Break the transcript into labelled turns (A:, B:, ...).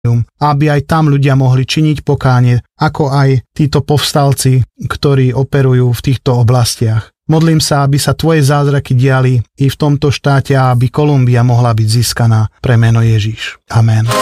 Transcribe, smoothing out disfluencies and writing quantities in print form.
A: aby aj tam ľudia mohli činiť pokánie, ako aj títo povstalci, ktorí operujú v týchto oblastiach. Modlím sa, aby sa tvoje zázraky diali i v tomto štáte a aby Kolumbia mohla byť získaná pre meno Ježiš. Amen.